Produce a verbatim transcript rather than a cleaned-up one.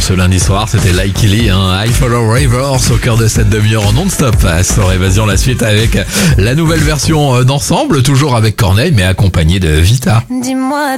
ce lundi soir, c'était Like Lee, hein, I Follow Rivers au cœur de cette demi-heure en non-stop. Sur Évasion, la suite avec la nouvelle version d'Ensemble, toujours avec Corneille, mais accompagné de Vita. Dis-moi